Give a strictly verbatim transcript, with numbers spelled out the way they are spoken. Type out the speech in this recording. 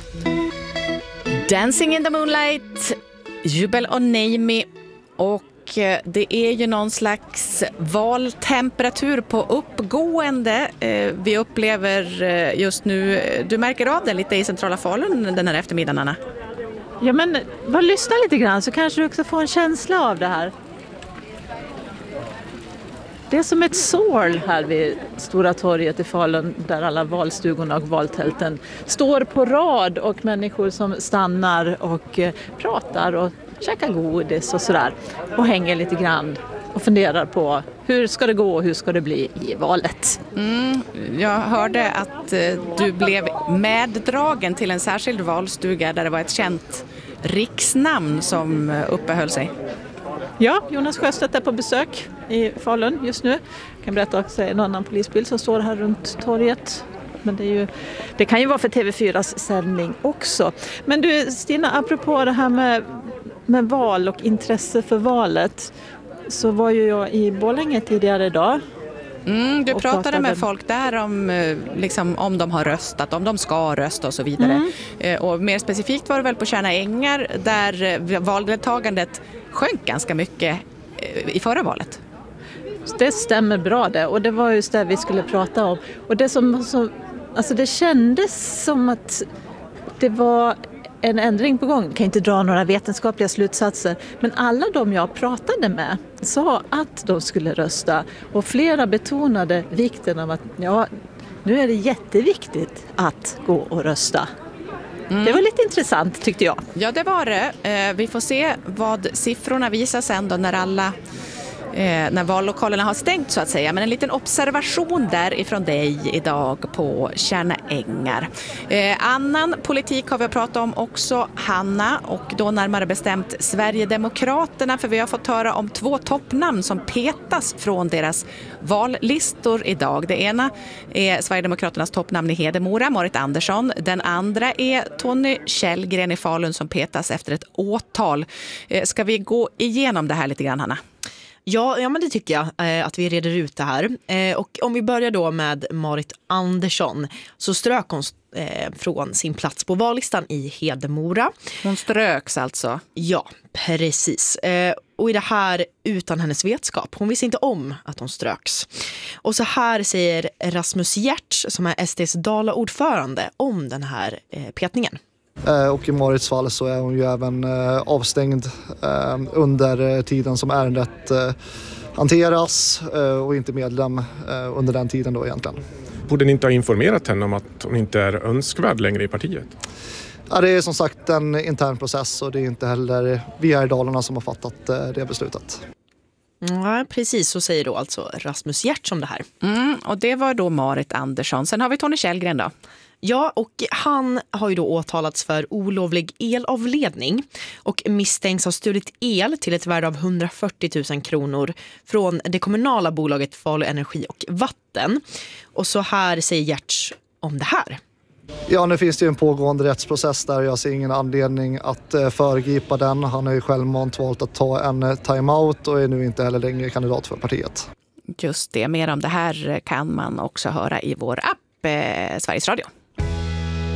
Dancing in the Moonlight, Jubel Oneimi, och det är ju någon slags valtemperatur på uppgående vi upplever just nu. Du märker av det lite i centrala Falun den här eftermiddagen, Anna. Ja, men bara lyssna lite grann så kanske du också får en känsla av det här. Det är som ett sorl här vid Stora torget i Falun där alla valstugorna och valtälten står på rad och människor som stannar och pratar och käkar godis och sådär och hänger lite grann och funderar på hur ska det gå och hur ska det bli i valet. Mm, jag hörde att du blev meddragen till en särskild valstuga där det var ett känt riksnamn som uppehöll sig. Ja, Jonas Sjöstedt är på besök i Falun just nu. Jag kan berätta också en annan polisbil som står här runt torget. Men det, är ju, det kan ju vara för T V fyras sändning också. Men du Stina, apropå det här med, med val och intresse för valet, så var ju jag i Borlänge tidigare idag. Mm, du pratade, pratade med folk där om, liksom, om de har röstat, om de ska rösta och så vidare. Mm. Och mer specifikt var det väl på Tjärna ängar där valdeltagandet sjönk ganska mycket i förra valet. Det stämmer bra det, och det var just det vi skulle prata om. Och det, som, som, alltså det kändes som att det var en ändring på gång. Jag kan inte dra några vetenskapliga slutsatser, men alla de jag pratade med sa att de skulle rösta, och flera betonade vikten av att ja, nu är det jätteviktigt att gå och rösta. Mm. Det var lite intressant tyckte jag. Ja, det var det. Vi får se vad siffrorna visar sen då när alla Eh, när vallokalerna har stängt så att säga. Men en liten observation där ifrån dig idag på Tjärna ängar. Eh, annan politik har vi pratat om också, Hanna, och då närmare bestämt Sverigedemokraterna, för vi har fått höra om två toppnamn som petas från deras vallistor idag. Det ena är Sverigedemokraternas toppnamn i Hedemora, Marit Andersson. Den andra är Tony Källgren i Falun som petas efter ett åtal. Eh, ska vi gå igenom det här lite grann, Hanna? Ja, ja, men det tycker jag, eh, att vi reder ut det här. Eh, och om vi börjar då med Marit Andersson, så strök hon eh, från sin plats på vallistan i Hedemora. Hon ströks alltså? Ja, precis. Eh, och i det här utan hennes vetskap. Hon visste inte om att hon ströks. Och så här säger Rasmus Giertz, som är S D:s Dala-ordförande, om den här eh, petningen. Och i Marits fall så är hon ju även avstängd under tiden som ärendet hanteras och inte medlem under den tiden då egentligen. Borde ni inte ha informerat henne om att hon inte är önskvärd längre i partiet? Ja, det är som sagt en intern process och det är inte heller vi här i Dalarna som har fattat det beslutet. Ja, precis, så säger då alltså Rasmus Giertz om det här. Mm, och det var då Marit Andersson. Sen har vi Tony Källgren då. Ja, och han har ju då åtalats för olovlig elavledning och misstänks ha stulit el till ett värde av hundrafyrtio tusen kronor från det kommunala bolaget Falu Energi och Vatten. Och så här säger Giertz om det här. Ja, nu finns det ju en pågående rättsprocess där. Jag ser ingen anledning att föregripa den. Han har ju självmant valt att ta en timeout och är nu inte heller längre kandidat för partiet. Just det, mer om det här kan man också höra i vår app eh, Sveriges Radio.